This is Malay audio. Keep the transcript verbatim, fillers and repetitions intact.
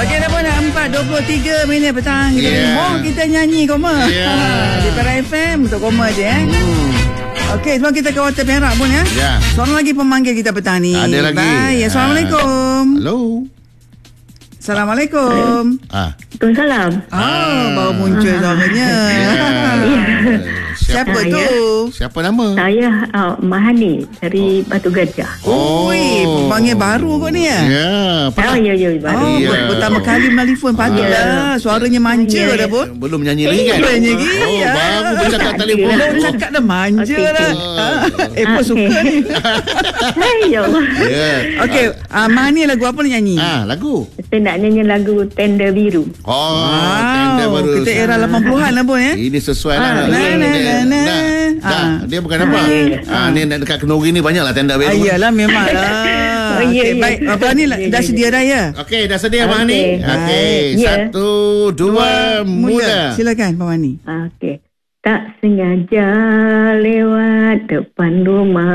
Okey, dah pun dah empat dua puluh tiga minit petang. Kita Yeah. mau kita nyanyi koma. Yeah. Di Para F M untuk koma je eh. Hmm. Okey, semua kita ke Hotel Perak pun ya. Ya. Seorang lagi pemanggil kita petang ni. Ada lagi. Baik. Assalamualaikum. Hello. Assalamualaikum. Ah. Waalaikumsalam. Ah, baru muncul suaranya. Siapa Ah, tu? ya. Siapa nama? Saya uh, Mahani dari Batu Gajah. Oh. Ui, pemanggil baru kot ni ya. Ya. Oh, ya, ya, baru. Oh, Ya. ber- pertama kali menelefon patutlah. Suaranya manja Ya. dah pun. Belum nyanyi lagi kan? Belum nyanyi lagi, Oh, ya. baru bercakap telefon. Belum cakap dah manja Okey, dah. okey. Ah, Eh, pun Ah, suka okey. ni. Hai, ya Allah. Ya. Okey, ah, Mahani lagu apa nak nyanyi? Ah, lagu. Saya nak nyanyi lagu Tender Biru. Oh, tender Wow, baru. kita era lapan puluhan lah pun ya. Ini sesuai Ah, lah. na, Dia- na, dia- na, na. dah, dah. Ah. Dia bukan apa. Ah. Ah, ni nak dekat Kenuri ni banyak lah tenda Ah, baru. iyalah memang lah. Oh, ya, Okey, ya. baik. Apa ni Ya, dah ya, sedia dah ya? Okey, dah sedia Mak Okey. Hani? Okey, Ya. satu, dua, mula. Silakan Pak Mahani. Okey. Tak sengaja lewat depan rumah